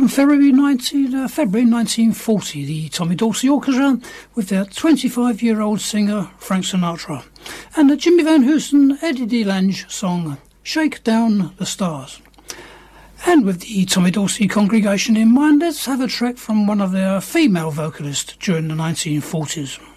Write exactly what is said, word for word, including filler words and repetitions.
from February nineteen, uh, February nineteen forty, the Tommy Dorsey Orchestra with their twenty-five-year-old singer Frank Sinatra, and the Jimmy Van Heusen, Eddie DeLange song Shake Down the Stars. And with the Tommy Dorsey congregation in mind, let's have a track from one of their female vocalists during the nineteen forties.